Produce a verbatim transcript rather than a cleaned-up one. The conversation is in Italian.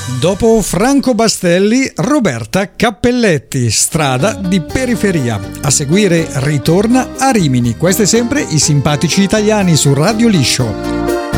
Dopo Franco Bastelli, Roberta Cappelletti, Strada di periferia. A seguire ritorna a Rimini. Questo è sempre I simpatici italiani su Radio Liscio.